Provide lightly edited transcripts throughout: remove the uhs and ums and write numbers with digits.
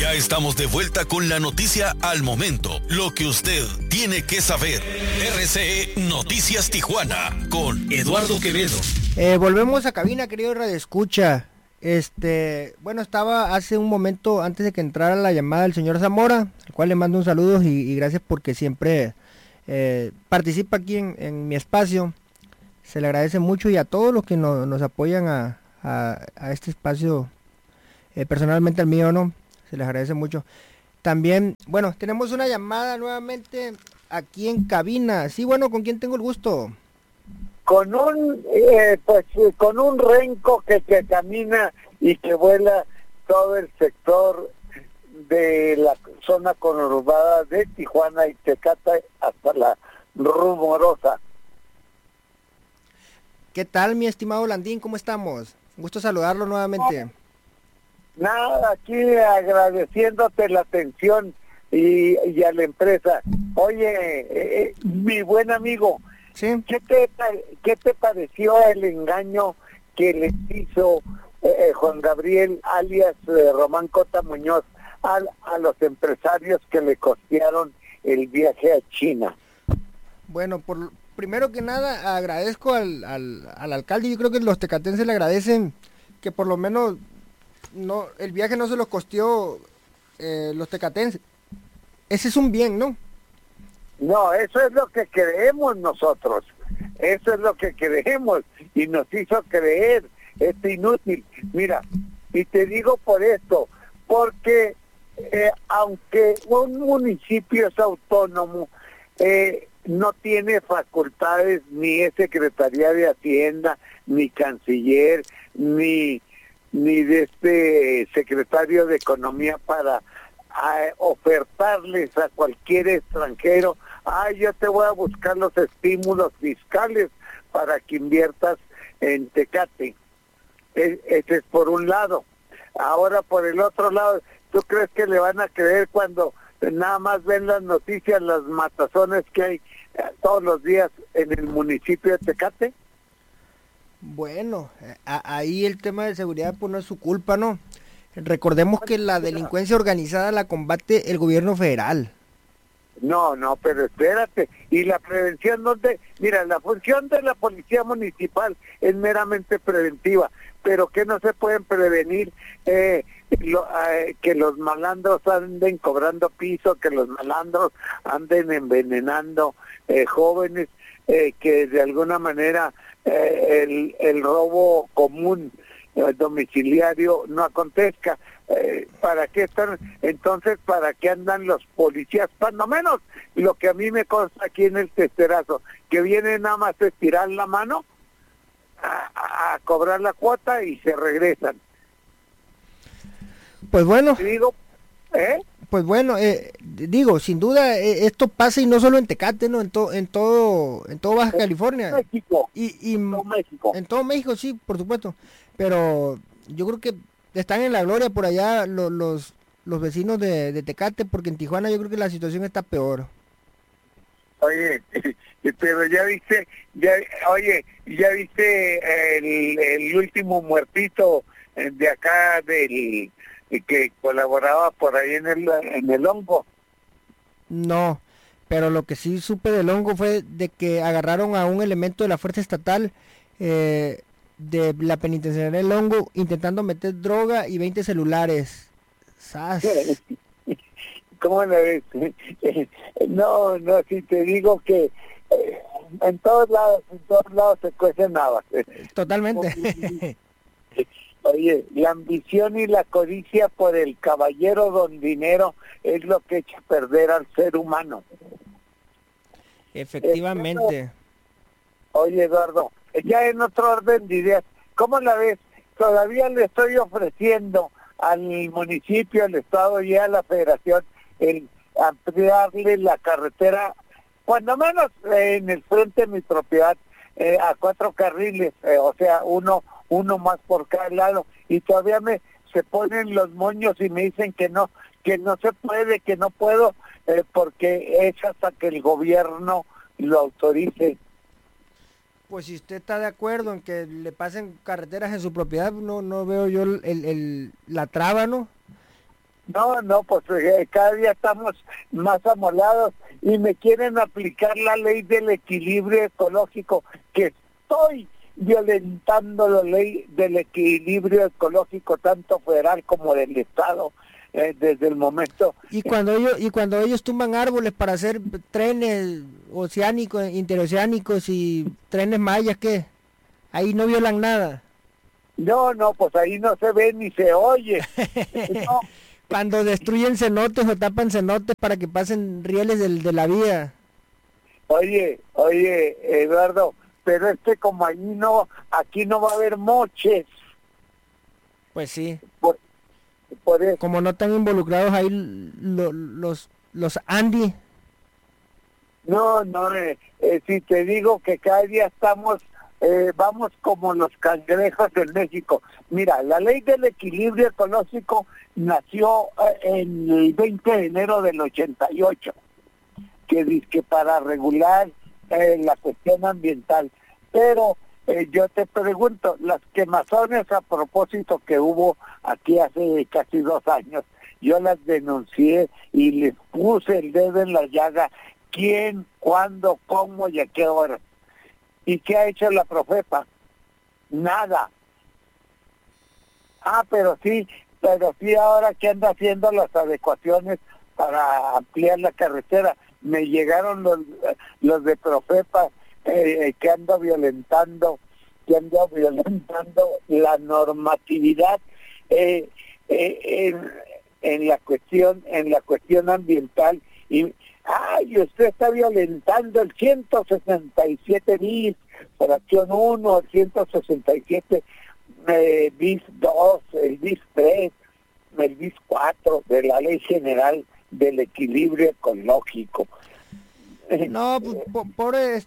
Ya estamos de vuelta con la noticia al momento, lo que usted tiene que saber. RCE Noticias Tijuana con Eduardo Quevedo. Volvemos a cabina, querido radioescucha. Bueno, estaba hace un momento antes de que entrara la llamada del señor Zamora, al cual le mando un saludo y gracias porque siempre participa aquí en mi espacio. Se le agradece mucho y a todos los que nos apoyan a este espacio, personalmente al mío, ¿no? Se les agradece mucho. También, bueno, tenemos una llamada nuevamente aquí en cabina. Sí, bueno, ¿con quién tengo el gusto? Con un renco que camina y que vuela todo el sector de la zona conurbada de Tijuana y Tecate hasta la Rumorosa. ¿Qué tal, mi estimado Landín? ¿Cómo estamos? Un gusto saludarlo nuevamente. Nada, aquí agradeciéndote la atención y a la empresa. Oye, mi buen amigo, ¿sí? ¿Qué te pareció el engaño que le hizo Juan Gabriel, alias Román Cota Muñoz, a los empresarios que le costearon el viaje a China? Bueno, primero que nada agradezco al alcalde. Yo creo que los tecatenses le agradecen que por lo menos el viaje no se los costeó los tecatenses. Ese es un bien, ¿no? No, eso es lo que creemos nosotros. Eso es lo que creemos y nos hizo creer. Es inútil. Mira, y te digo por esto, porque aunque un municipio es autónomo, no tiene facultades, ni es Secretaría de Hacienda, ni Canciller, ni de secretario de Economía para ofertarles a cualquier extranjero, yo te voy a buscar los estímulos fiscales para que inviertas en Tecate. Ese es por un lado. Ahora por el otro lado, ¿tú crees que le van a creer cuando nada más ven las noticias, las matazones que hay todos los días en el municipio de Tecate? Bueno, ahí el tema de seguridad pues no es su culpa, ¿no? Recordemos que la delincuencia organizada la combate el gobierno federal. No, pero espérate. ¿Y la prevención dónde? Mira, la función de la policía municipal es meramente preventiva, pero que no se pueden prevenir que los malandros anden cobrando piso, que los malandros anden envenenando jóvenes, que de alguna manera el robo común domiciliario no acontezca. ¿Para qué están? Entonces, ¿para qué andan los policías? Cuando menos lo que a mí me consta aquí en el testerazo, que vienen nada más a estirar la mano, a cobrar la cuota y se regresan. Pues bueno. Digo, Pues bueno, digo, sin duda esto pasa y no solo en Tecate, ¿no? En todo Baja California. México. México. En todo México, sí, por supuesto. Pero yo creo que están en la gloria por allá los vecinos de Tecate, porque en Tijuana yo creo que la situación está peor. Oye, pero ya viste el último muertito de acá que colaboraba por ahí en el hongo. No, pero lo que sí supe del hongo fue de que agarraron a un elemento de la fuerza estatal de la penitenciaria del hongo intentando meter droga y 20 celulares. ¡Sas! ¿Cómo la ves? No, si te digo que en todos lados se cuecen habas. Totalmente. Oye, la ambición y la codicia por el caballero don dinero es lo que echa a perder al ser humano. Efectivamente. Oye, Eduardo, ya en otro orden de ideas, ¿cómo la ves? Todavía le estoy ofreciendo al municipio, al estado y a la federación el ampliarle la carretera, cuando menos en el frente de mi propiedad, a 4 carriles, o sea, uno más por cada lado, y todavía se ponen los moños y me dicen que no se puede, que no puedo, porque es hasta que el gobierno lo autorice. Pues si usted está de acuerdo en que le pasen carreteras en su propiedad, no veo yo la traba, ¿no? No, pues cada día estamos más amolados y me quieren aplicar la ley del equilibrio ecológico, que estoy violentando la ley del equilibrio ecológico, tanto federal como del Estado, desde el momento. Y cuando ellos tumban árboles para hacer trenes oceánicos, interoceánicos y trenes mayas, ¿qué? Ahí no violan nada. No, pues ahí no se ve ni se oye. No. Cuando destruyen cenotes o tapan cenotes para que pasen rieles de la vía. Oye, Eduardo, pero como ahí no, aquí no va a haber moches. Pues sí. Por eso. Como no están involucrados ahí los Andy. No, si te digo que cada día vamos como los cangrejos en México. Mira, la ley del equilibrio ecológico nació en el 20 de enero del 88, que dice que para regular la cuestión ambiental. Pero yo te pregunto, las quemazones a propósito que hubo aquí hace casi 2 años, yo las denuncié y les puse el dedo en la llaga, quién, cuándo, cómo y a qué hora. ¿Y qué ha hecho la Profepa? Nada. Pero sí ahora que anda haciendo las adecuaciones para ampliar la carretera. Me llegaron los de Profepa que anda violentando la normatividad en la cuestión ambiental. Y usted está violentando el 167 bis, fracción 1, el 167 bis 2, el bis 3, el bis 4 de la Ley General del Equilibrio Ecológico. No, pues, pobre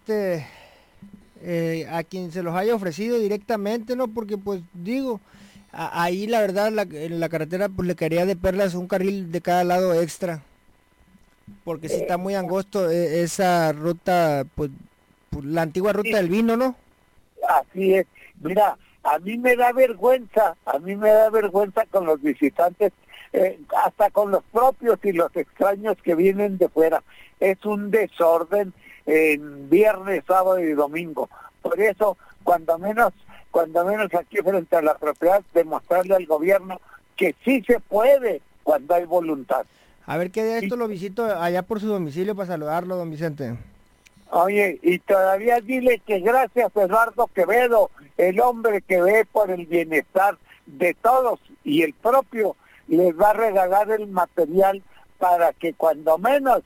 a quien se los haya ofrecido directamente, ¿no? Porque pues digo, ahí la verdad en la carretera pues le caería de perlas un carril de cada lado extra. Porque si está muy angosto esa ruta, pues la antigua ruta del vino, ¿no? Así es. Mira, a mí me da vergüenza con los visitantes, hasta con los propios y los extraños que vienen de fuera. Es un desorden en viernes, sábado y domingo. Por eso, cuando menos aquí frente a la propiedad, demostrarle al gobierno que sí se puede cuando hay voluntad. A ver qué de esto lo visito allá por su domicilio para saludarlo, don Vicente. Oye, y todavía dile que gracias a Eduardo Quevedo, el hombre que ve por el bienestar de todos y el propio, les va a regalar el material para que cuando menos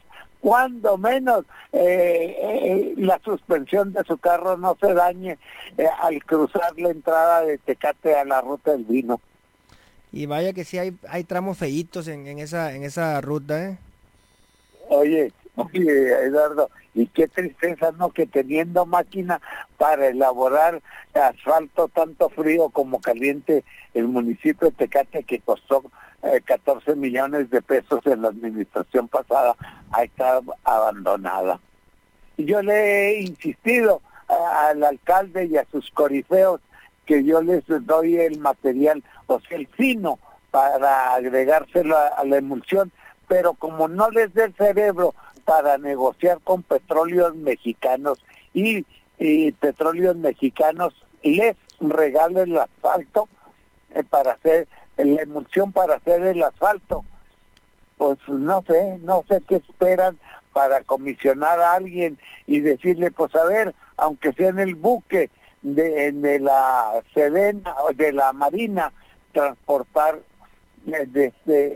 la suspensión de su carro no se dañe al cruzar la entrada de Tecate a la ruta del vino. Y vaya que sí hay tramos feitos en esa ruta, ¿eh? Oye, Eduardo, y qué tristeza, ¿no? Que teniendo máquina para elaborar asfalto tanto frío como caliente, el municipio de Tecate, que costó 14 millones de pesos en la administración pasada, ha estado abandonada. Y yo le he insistido al alcalde y a sus corifeos que yo les doy el material, o sea, el fino, para agregárselo a la emulsión, pero como no les dé el cerebro para negociar con petróleos mexicanos y petróleos mexicanos les regalen el asfalto para hacer la emulsión para hacer el asfalto, pues no sé qué esperan para comisionar a alguien y decirle, pues a ver, aunque sea en el buque de la Sedena o de la Marina, transportar desde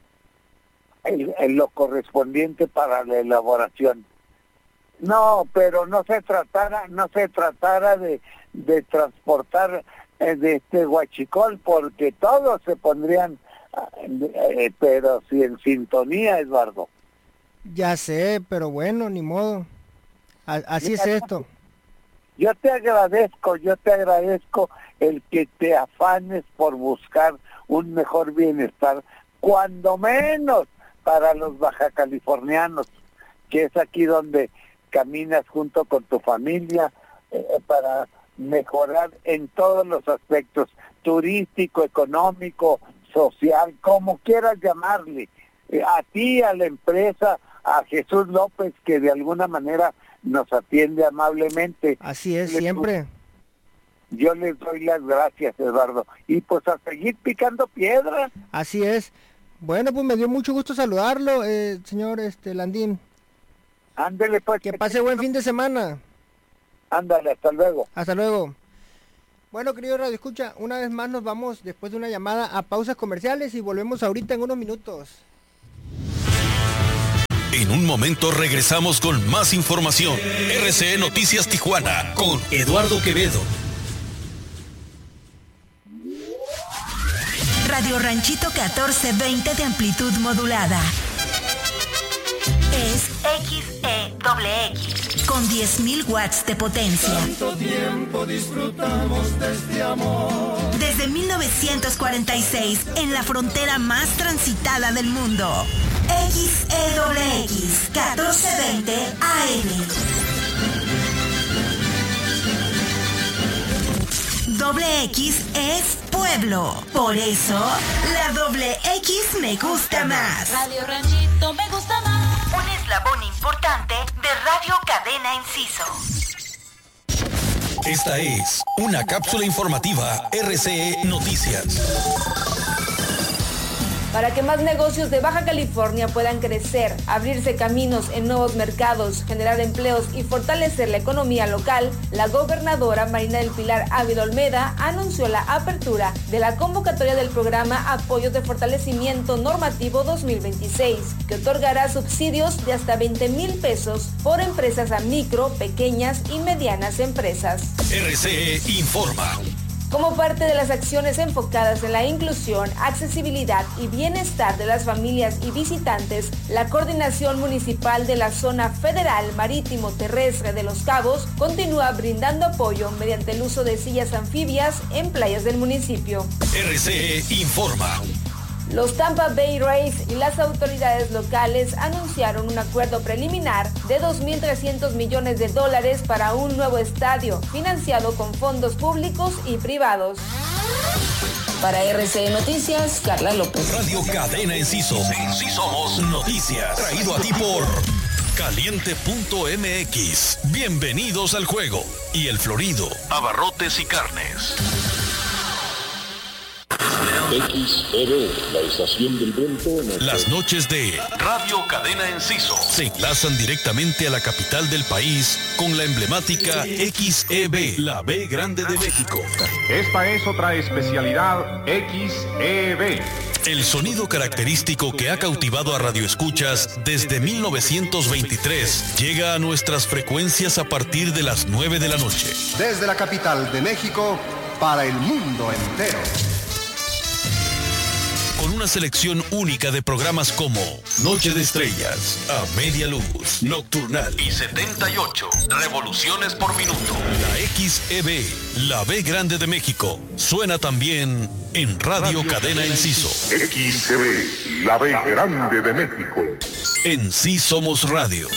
lo correspondiente para la elaboración. No, pero no se tratara de transportar de Huachicol, porque todos se pondrían, pero si en sintonía, Eduardo. Ya sé, pero bueno, ni modo. Así es esto. Yo te agradezco el que te afanes por buscar un mejor bienestar, cuando menos para los bajacalifornianos, que es aquí donde caminas junto con tu familia para mejorar en todos los aspectos, turístico, económico, social, como quieras llamarle, a ti, a la empresa, a Jesús López, que de alguna manera nos atiende amablemente. Así es, siempre. Yo les doy las gracias, Eduardo. Y pues a seguir picando piedra. Así es. Bueno, pues me dio mucho gusto saludarlo, señor Landín. Ándele pues. Que pase buen fin de semana. Ándale, hasta luego. Hasta luego. Bueno, querido Radio Escucha, una vez más nos vamos después de una llamada a pausas comerciales y volvemos ahorita en unos minutos. En un momento regresamos con más información. RCE Noticias Tijuana con Eduardo Quevedo. Radio Ranchito 1420 de amplitud modulada. Es XEXX con 10.000 watts de potencia. Tanto tiempo disfrutamos de este amor. Desde 1946, en la frontera más transitada del mundo. XEXX 1420 AM. Doble X es pueblo. Por eso, la doble X me gusta más. Radio Ranchito me gusta más. Un eslabón importante de Radio Cadena Enciso. Esta es una cápsula informativa RCE Noticias. Para que más negocios de Baja California puedan crecer, abrirse caminos en nuevos mercados, generar empleos y fortalecer la economía local, la gobernadora Marina del Pilar Ávila Olmeda anunció la apertura de la convocatoria del programa Apoyo de Fortalecimiento Normativo 2026, que otorgará subsidios de hasta 20,000 pesos por empresas a micro, pequeñas y medianas empresas. RCE informa. Como parte de las acciones enfocadas en la inclusión, accesibilidad y bienestar de las familias y visitantes, la Coordinación Municipal de la Zona Federal Marítimo Terrestre de Los Cabos continúa brindando apoyo mediante el uso de sillas anfibias en playas del municipio. RCE informa. Los Tampa Bay Rays y las autoridades locales anunciaron un acuerdo preliminar de $2,300 millones para un nuevo estadio, financiado con fondos públicos y privados. Para RCE Noticias, Carla López. Radio Cadena Enciso. Sí somos noticias. Traído a ti por Caliente.mx. Bienvenidos al juego. Y El Florido. Abarrotes y carnes. XEB, la estación del viento. Las noches de Radio Cadena Enciso se enlazan directamente a la capital del país con la emblemática XEB, la B Grande de México. Esta es otra especialidad XEB. El sonido característico que ha cautivado a radioescuchas desde 1923 llega a nuestras frecuencias a partir de las 9 de la noche. Desde la capital de México para el mundo entero. Con una selección única de programas como Noche de Estrellas, A Media Luz, Nocturnal y 78 revoluciones por minuto. La XEB, la B Grande de México, suena también en Radio Cadena Enciso. XEB, la B Grande de México. En Sí Somos Radio.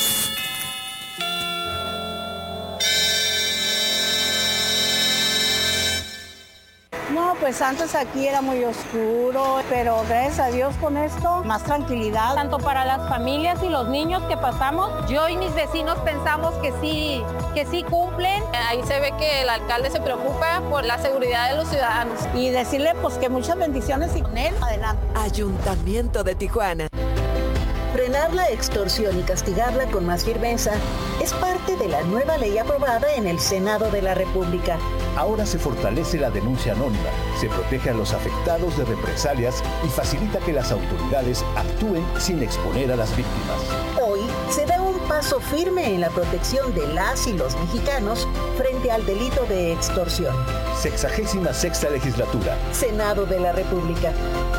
No, pues antes aquí era muy oscuro, pero gracias a Dios con esto, más tranquilidad. Tanto para las familias y los niños que pasamos, yo y mis vecinos pensamos que sí cumplen. Ahí se ve que el alcalde se preocupa por la seguridad de los ciudadanos. Y decirle pues que muchas bendiciones y con él, adelante. Ayuntamiento de Tijuana. Frenar la extorsión y castigarla con más firmeza es parte de la nueva ley aprobada en el Senado de la República. Ahora se fortalece la denuncia anónima, se protege a los afectados de represalias y facilita que las autoridades actúen sin exponer a las víctimas. Hoy se da un paso firme en la protección de las y los mexicanos frente al delito de extorsión. 66ª legislatura. Senado de la República.